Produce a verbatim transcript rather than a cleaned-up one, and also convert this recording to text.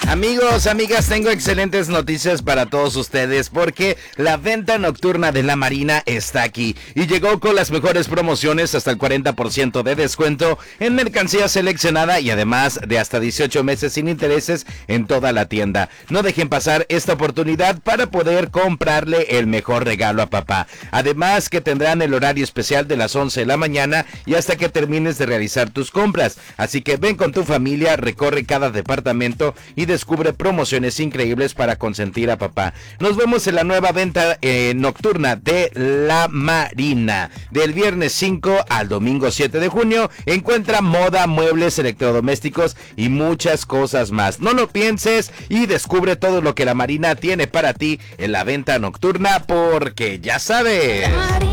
Amigos, amigas, tengo excelentes noticias para todos ustedes porque la venta nocturna de La Marina está aquí y llegó con las mejores promociones, hasta el cuarenta por ciento de descuento en mercancía seleccionada y además de hasta dieciocho meses sin intereses en toda la tienda. No dejen pasar esta oportunidad para poder comprarle el mejor regalo a papá. Además que tendrán el horario especial de las once de la mañana y hasta que termines de realizar tus compras. Así que ven con tu familia, recorre cada departamento y descubre promociones increíbles para consentir a papá. Nos vemos en la nueva venta eh, nocturna de La Marina. Del viernes cinco al domingo siete de junio, encuentra moda, muebles, electrodomésticos y muchas cosas más. No lo pienses y descubre todo lo que La Marina tiene para ti en la venta nocturna, porque ya sabes.